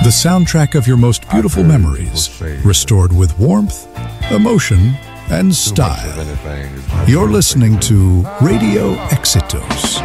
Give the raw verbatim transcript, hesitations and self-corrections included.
The soundtrack of your most beautiful memories, restored with warmth, emotion, and style. You're listening to Radio Exitos.